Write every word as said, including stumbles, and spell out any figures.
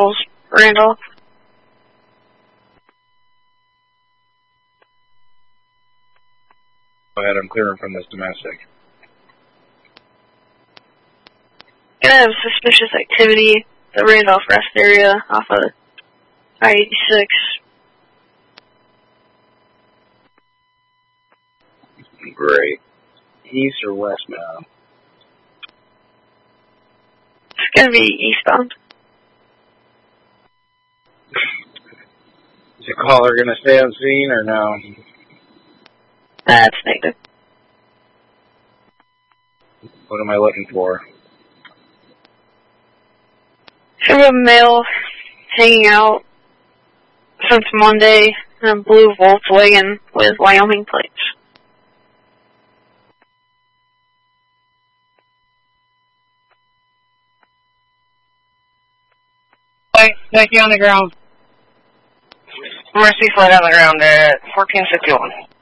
Randolph. Go ahead, I'm clearing from this domestic. Gonna have suspicious activity at the Randolph Rest area off of I eighty-six. Great. East or west now? It's gonna be eastbound. Is the caller gonna stay on scene or no? That's negative. What am I looking for? Should have a male hanging out since Monday in a blue Volkswagen with Wyoming plates. Thank you on the ground. Mercy flight on the ground at fourteen fifty-one.